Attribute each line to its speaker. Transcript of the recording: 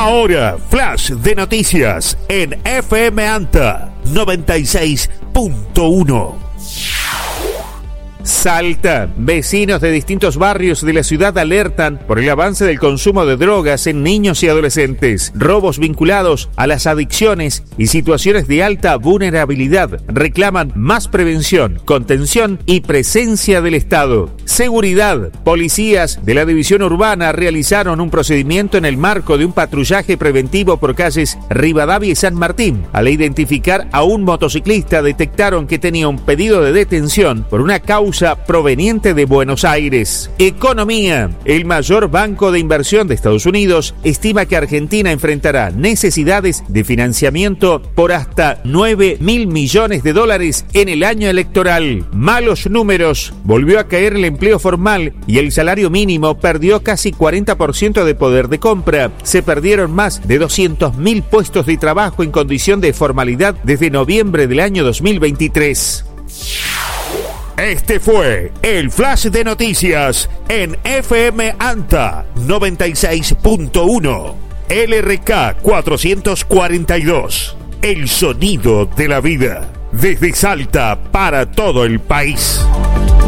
Speaker 1: Ahora, flash de noticias en FM Anta 96.1. Salta. Vecinos de distintos barrios de la ciudad alertan por el avance del consumo de drogas en niños y adolescentes, robos vinculados a las adicciones y situaciones de alta vulnerabilidad. Reclaman más prevención, contención y presencia del Estado. Seguridad. Policías de la División Urbana realizaron un procedimiento en el marco de un patrullaje preventivo por calles Rivadavia y San Martín. Al identificar a un motociclista, detectaron que tenía un pedido de detención por una causa proveniente de Buenos Aires. Economía. El mayor banco de inversión de Estados Unidos estima que Argentina enfrentará necesidades de financiamiento por hasta $9.000 millones en el año electoral. Malos números. Volvió a caer el empleo formal y el salario mínimo perdió casi 40% de poder de compra. Se perdieron más de 200.000 puestos de trabajo en condición de formalidad desde noviembre del año 2023. Este fue el Flash de Noticias en FM Anta 96.1. LRK 442. El sonido de la vida. Desde Salta para todo el país.